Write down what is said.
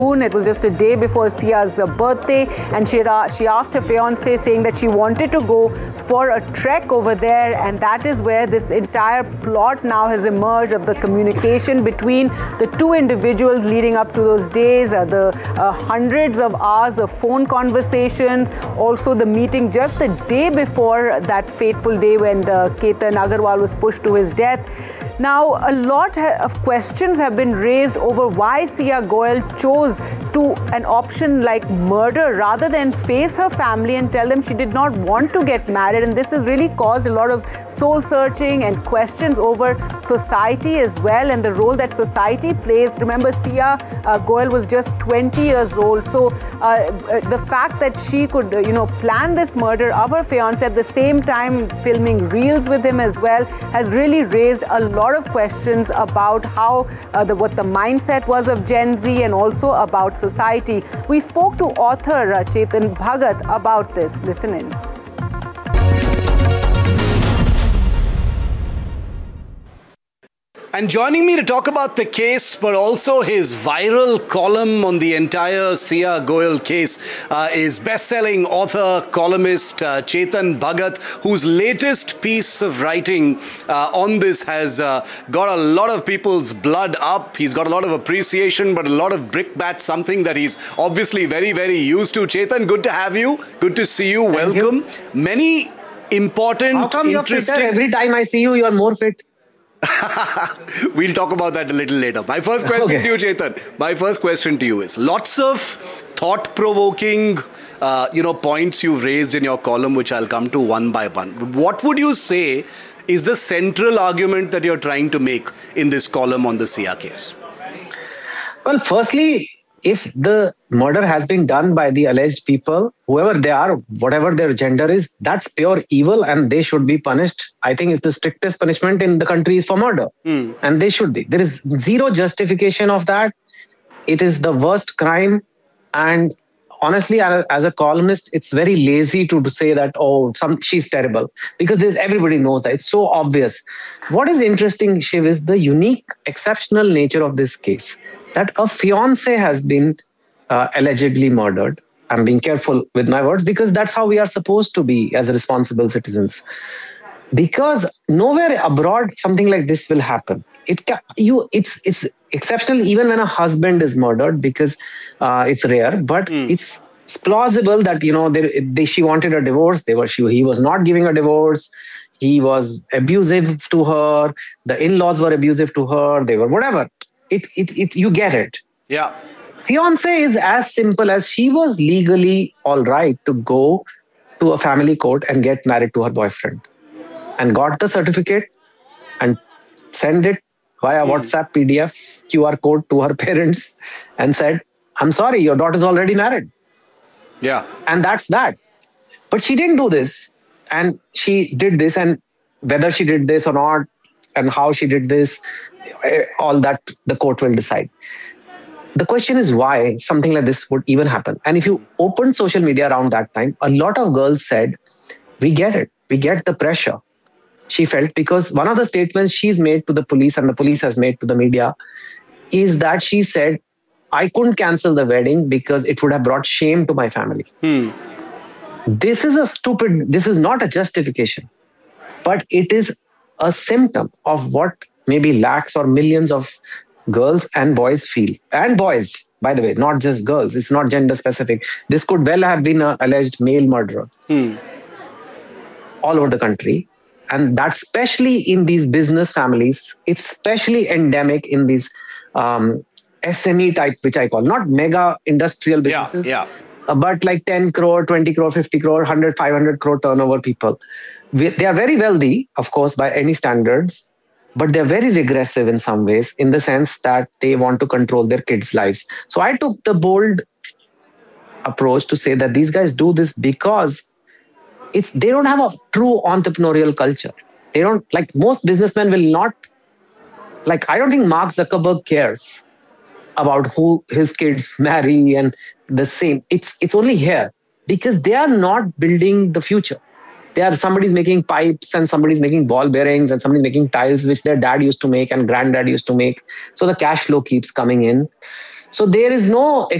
It was just a day before Sia's birthday, and she asked her fiance, saying that she wanted to go for a trek over there, and that is where this entire plot now has emerged of the communication between the two individuals leading up to those days, the hundreds of hours of phone conversations, also the meeting just the day before that fateful day when Ketan Agarwal was pushed to his death. Now, a lot of questions have been raised over why Sia Goyal chose to an option like murder rather than face her family and tell them she did not want to get married. And this has really caused a lot of soul searching and questions over society as well and the role that society plays. Remember, Sia Goyal was just 20 years old. So the fact that she could, plan this murder of her fiancé at the same time filming reels with him as well has really raised a lot of questions about how what the mindset was of Gen Z and also about society. We spoke to author Chetan Bhagat about this. Listen in. And joining me to talk about the case, but also his viral column on the entire Sia Goyal case, is best-selling author, columnist Chetan Bhagat, whose latest piece of writing on this has got a lot of people's blood up. He's got a lot of appreciation, but a lot of brickbats, something that he's obviously very, very used to. Chetan, good to have you. Good to see you. Welcome. Many important, How come you're interesting... fitter? Every time I see you, you're more fit. We'll talk about that a little later. My first question to you, Chetan. My first question to you is, lots of thought-provoking, points you've raised in your column, which I'll come to one by one. What would you say is the central argument that you're trying to make in this column on the Sia case? Well, firstly, if the murder has been done by the alleged people, whoever they are, whatever their gender is, that's pure evil and they should be punished. I think it's the strictest punishment in the country is for murder. And they should be. There is zero justification of that. It is the worst crime. And honestly, as a columnist, it's very lazy to say that, she's terrible. Because everybody knows that. It's so obvious. What is interesting, Shiv, is the unique, exceptional nature of this case. That a fiancé has been allegedly murdered. I'm being careful with my words because that's how we are supposed to be as responsible citizens. Because nowhere abroad something like this will happen. It's exceptional even when a husband is murdered because it's rare, but it's plausible that she wanted a divorce. He was not giving a divorce. He was abusive to her. The in-laws were abusive to her. They were whatever. You get it. Yeah. Fiancé is as simple as she was legally all right to go to a family court and get married to her boyfriend and got the certificate and send it via WhatsApp PDF QR code to her parents and said, I'm sorry, your daughter's already married. Yeah. And that's that. But she didn't do this. And she did this, and whether she did this or not and how she did this, all that the court will decide. The question is why something like this would even happen. And if you open social media around that time, a lot of girls said, we get it. We get the pressure. She felt because one of the statements she's made to the police and the police has made to the media is that she said, I couldn't cancel the wedding because it would have brought shame to my family. This is not a justification, but it is a symptom of what maybe lakhs or millions of girls and boys feel. And boys, by the way, not just girls. It's not gender specific. This could well have been an alleged male murderer all over the country. And that's especially in these business families. It's especially endemic in these SME type, which I call, not mega industrial businesses, but like 10 crore, 20 crore, 50 crore, 100, 500 crore turnover people. They are very wealthy, of course, by any standards. But they're very regressive in some ways, in the sense that they want to control their kids' lives. So I took the bold approach to say that these guys do this because they don't have a true entrepreneurial culture. They don't, like most businessmen will not, I don't think Mark Zuckerberg cares about who his kids marry and the same. It's only here because they are not building the future. Somebody's making pipes and somebody's making ball bearings and somebody's making tiles, which their dad used to make and granddad used to make. So the cash flow keeps coming in. So there is no